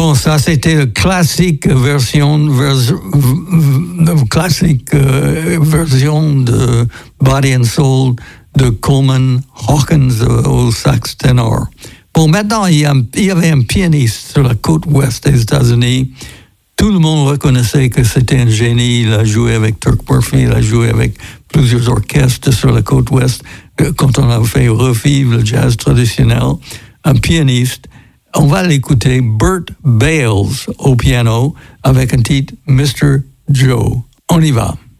Bon, ça c'était la classique version de Body and Soul de Coleman Hawkins au sax ténor. Bon, maintenant, il y avait un pianiste sur la côte ouest des États-Unis. Tout le monde reconnaissait que c'était un génie. Il a joué avec Turk Murphy, il a joué avec plusieurs orchestres sur la côte ouest. Quand on a fait revivre le jazz traditionnel, un pianiste, on va l'écouter, Bert Bales au piano, avec un titre Mr. Joe. On y va.